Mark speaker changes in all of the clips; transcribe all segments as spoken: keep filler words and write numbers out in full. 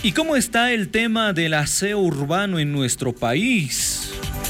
Speaker 1: ¿Y cómo está el tema del aseo urbano en nuestro país?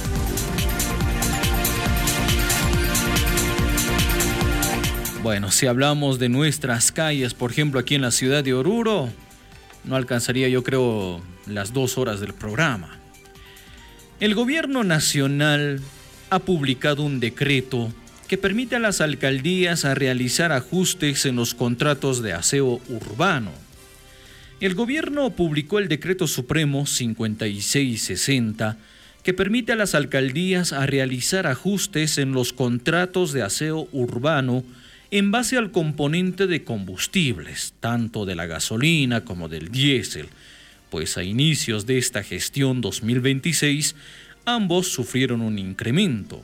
Speaker 1: Bueno, si hablamos de nuestras calles, por ejemplo, aquí en la ciudad de Oruro, no alcanzaría, yo creo, las dos horas del programa. El gobierno nacional ha publicado un decreto que permite a las alcaldías a realizar ajustes en los contratos de aseo urbano. El gobierno publicó el Decreto Supremo cincuenta y seis sesenta, que permite a las alcaldías a realizar ajustes en los contratos de aseo urbano en base al componente de combustibles, tanto de la gasolina como del diésel, pues a inicios de esta gestión dos mil veintiséis, ambos sufrieron un incremento.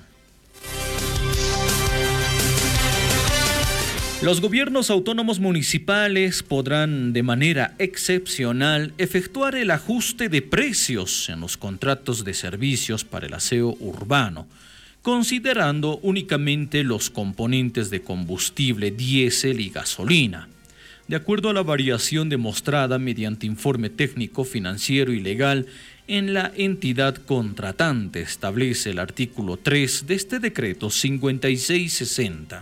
Speaker 1: Los gobiernos autónomos municipales podrán de manera excepcional efectuar el ajuste de precios en los contratos de servicios para el aseo urbano, considerando únicamente los componentes de combustible diésel y gasolina, de acuerdo a la variación demostrada mediante informe técnico, financiero y legal en la entidad contratante, establece el artículo tres de este decreto cincuenta y seis sesenta.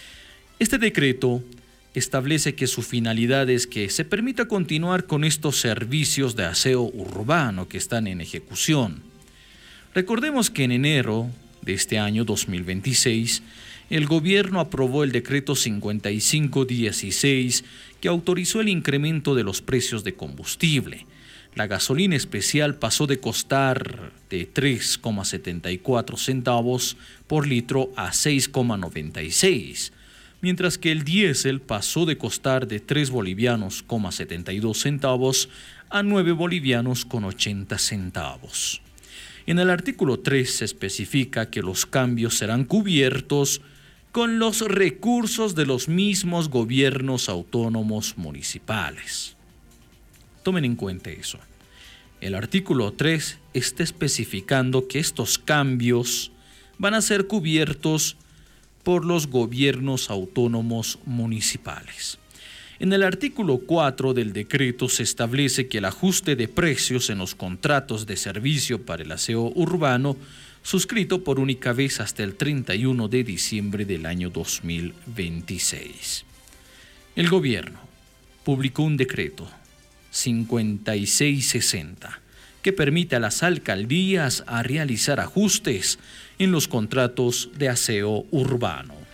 Speaker 1: Este decreto establece que su finalidad es que se permita continuar con estos servicios de aseo urbano que están en ejecución. Recordemos que en enero de este año dos mil veintiséis, el gobierno aprobó el decreto cincuenta y cinco dieciséis que autorizó el incremento de los precios de combustible. La gasolina especial pasó de costar de tres coma setenta y cuatro centavos por litro a seis coma noventa y seis, mientras que el diésel pasó de costar de tres bolivianos coma setenta y dos centavos a nueve bolivianos con ochenta centavos. En el artículo tres se especifica que los cambios serán cubiertos con los recursos de los mismos gobiernos autónomos municipales. Tomen en cuenta eso. El artículo tres está especificando que estos cambios van a ser cubiertos por los gobiernos autónomos municipales. En el artículo cuatro del decreto se establece que el ajuste de precios en los contratos de servicio para el aseo urbano, suscrito por única vez hasta el treinta y uno de diciembre del año dos mil veintiséis. El gobierno publicó un decreto cincuenta y seis sesenta que permite a las alcaldías a realizar ajustes en los contratos de aseo urbano.